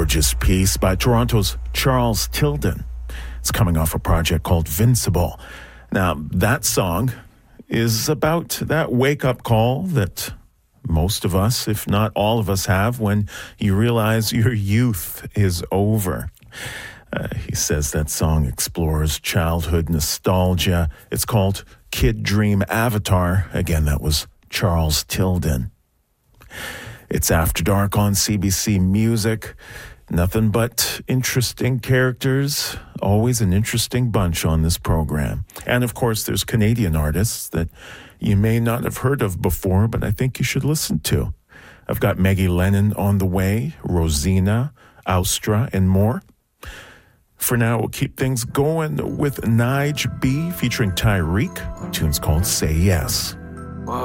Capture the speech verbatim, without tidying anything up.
Gorgeous piece by Toronto's Charles Tilden. It's coming off a project called Vincible. Now, that song is about that wake-up call that most of us, if not all of us, have when you realize your youth is over. Uh, he says that song explores childhood nostalgia. It's called Kid Dream Avatar. Again, that was Charles Tilden. It's After Dark on C B C Music. Nothing but interesting characters. Always an interesting bunch on this program. And of course, there's Canadian artists that you may not have heard of before, but I think you should listen to. I've got Maggie Lennon on the way, Rosina, Austra, and more. For now, we'll keep things going with Nige B featuring Tyreek. The tune's called Say Yes.